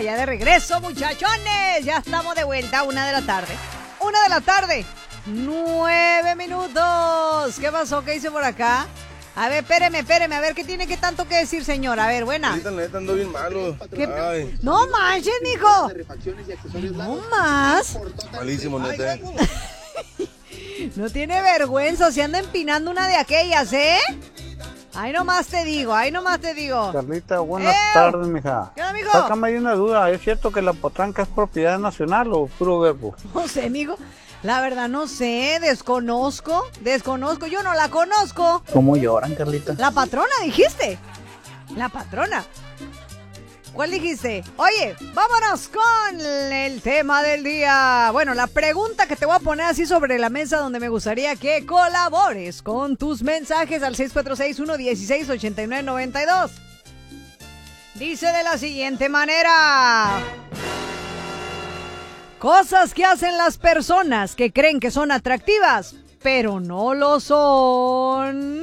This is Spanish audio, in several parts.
ya de regreso, muchachones. Ya estamos de vuelta, 1 de la tarde. 1 de la tarde, 9 minutos. ¿Qué pasó? ¿Qué hice por acá? A ver, espéreme, a ver, ¿qué tiene que tanto que decir, señor? A ver, buena. Ahorita neta ando bien malo. Ay. No manches, mijo. No más. Malísimo, neta. No tiene vergüenza, se anda empinando una de aquellas, ¿eh? Ahí nomás te digo. Carlita, buenas tardes, mija. ¿Qué onda, mijo? Sácame ahí una duda, ¿es cierto que la potranca es propiedad nacional o puro verbo? No sé, mijo. La verdad no sé, desconozco, yo no la conozco. ¿Cómo lloran, Carlita? La patrona, dijiste. La patrona. ¿Cuál dijiste? Oye, vámonos con el tema del día. Bueno, la pregunta que te voy a poner así sobre la mesa, donde me gustaría que colabores con tus mensajes al 646-116-8992. Dice de la siguiente manera: cosas que hacen las personas que creen que son atractivas, pero no lo son.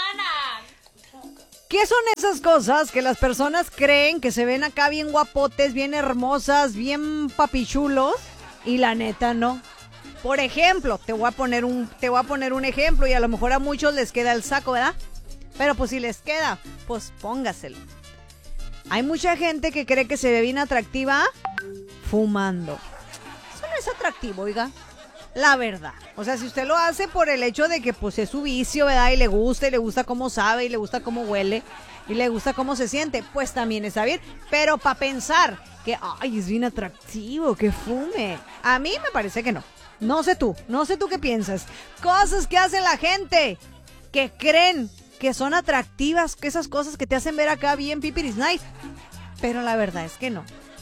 ¿Qué son esas cosas que las personas creen que se ven acá bien guapotes, bien hermosas, bien papichulos, y la neta no? Por ejemplo, te voy a poner un ejemplo, y a lo mejor a muchos les queda el saco, ¿verdad? Pero pues si les queda, pues póngaselo. Hay mucha gente que cree que se ve bien atractiva fumando. Eso no es atractivo, oiga. La verdad. O sea, si usted lo hace por el hecho de que pues es su vicio, ¿verdad? Y le gusta cómo sabe, y le gusta cómo huele, y le gusta cómo se siente, pues también está bien. Pero para pensar que, ay, es bien atractivo, que fume, a mí me parece que no. No sé tú qué piensas. Cosas que hace la gente que creen que son atractivas, que esas cosas que te hacen ver acá bien pipiris nice. Pero la verdad es que no.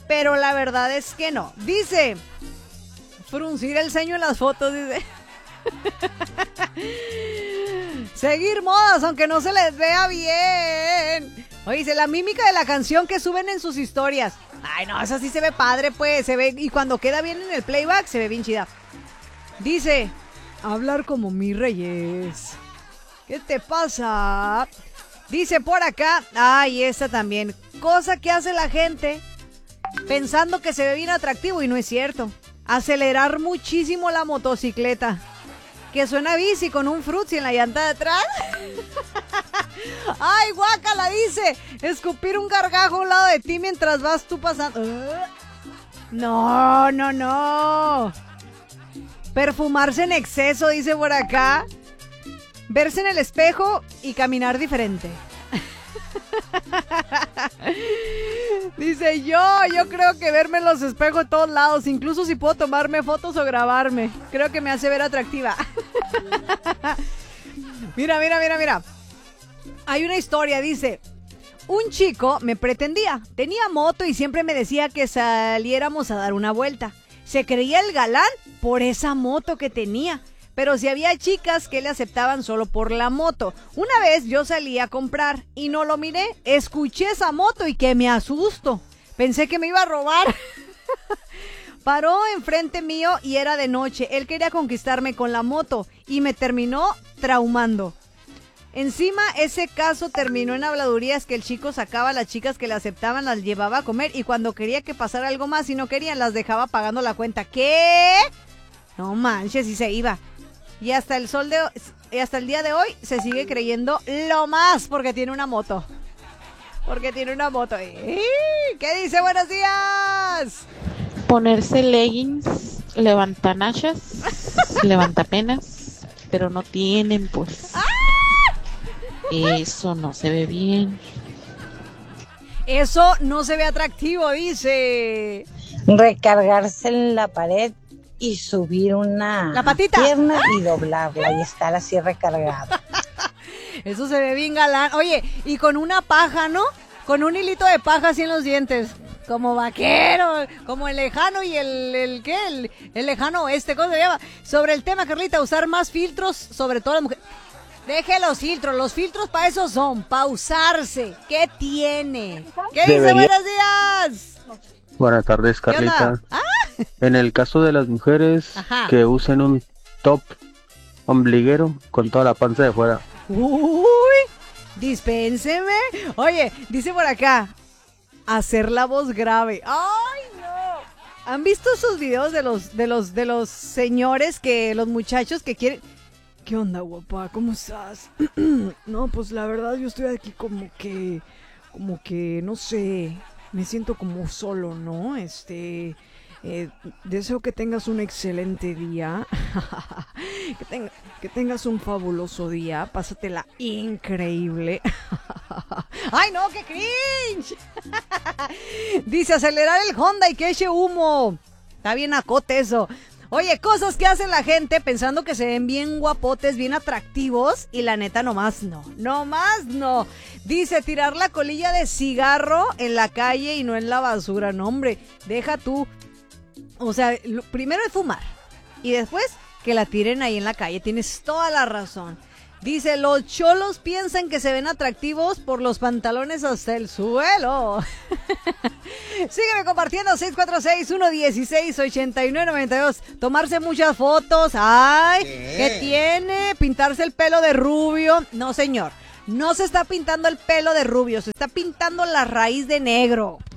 Dice... fruncir el ceño en las fotos, dice. Seguir modas, aunque no se les vea bien. Oye, dice, la mímica de la canción que suben en sus historias. Ay, no, esa sí se ve padre, pues. Se ve, y cuando queda bien en el playback, se ve bien chida. Dice, hablar como mi Reyes. ¿Qué te pasa? Dice por acá, ay, esta también. Cosa que hace la gente pensando que se ve bien atractivo y no es cierto. Acelerar muchísimo la motocicleta. Que suena bici con un frutzi en la llanta de atrás. Ay, guácala, dice. Escupir un gargajo a un lado de ti mientras vas tú pasando. No. Perfumarse en exceso, dice por acá. Verse en el espejo y caminar diferente. Dice, yo creo que verme en los espejos de todos lados, incluso si puedo tomarme fotos o grabarme, creo que me hace ver atractiva. Mira. Hay una historia, dice, un chico me pretendía, tenía moto y siempre me decía que saliéramos a dar una vuelta. Se creía el galán por esa moto que tenía. Pero si había chicas que le aceptaban solo por la moto. Una vez yo salí a comprar y no lo miré. Escuché esa moto y que me asusto. Pensé que me iba a robar. Paró enfrente mío y era de noche. Él quería conquistarme con la moto y me terminó traumando. Encima, ese caso terminó en habladurías que el chico sacaba a las chicas que le aceptaban, las llevaba a comer y cuando quería que pasara algo más y no querían, las dejaba pagando la cuenta. ¿Qué? No manches, y se iba. Y hasta el día de hoy se sigue creyendo lo más porque tiene una moto. ¿Qué dice? Buenos días. Ponerse leggings, levantanachas, levantapenas, pero no tienen, pues. Eso no se ve bien. Eso no se ve atractivo, dice. Recargarse en la pared y subir una pierna y doblarla y estar así recargado. Eso se ve bien galán. Oye, y con una paja, ¿no? Con un hilito de paja así en los dientes. Como vaquero, como el lejano y el lejano oeste, ¿cómo se llama? Sobre el tema, Carlita, usar más filtros, sobre todo las mujeres. Deje los filtros para eso son, para usarse. ¿Qué tiene? ¿Qué dice? Buenos días. Buenas tardes, Carlita. En el caso de las mujeres que usen un top ombliguero con toda la panza de fuera. Uy, dispénseme. Oye, dice por acá, hacer la voz grave. ¡Ay! ¿Han visto esos videos de los señores los muchachos que quieren? ¿Qué onda, guapa? ¿Cómo estás? No, pues la verdad yo estoy aquí como que, no sé, me siento como solo, ¿no? Deseo que tengas un excelente día, que tengas un fabuloso día, pásatela increíble. ¡Ay, no, qué cringe! Dice, acelerar el Honda y que eche humo. Está bien acote eso. Oye, cosas que hace la gente pensando que se ven bien guapotes, bien atractivos, y la neta nomás no. Dice, tirar la colilla de cigarro en la calle y no en la basura. No, hombre, deja tú. O sea, primero es fumar y después que la tiren ahí en la calle. Tienes toda la razón. Dice, los cholos piensan que se ven atractivos por los pantalones hasta el suelo. Sígueme compartiendo 646-116-8992. Tomarse muchas fotos. Ay, ¿qué tiene? Pintarse el pelo de rubio. No, señor. No se está pintando el pelo de rubio, se está pintando la raíz de negro.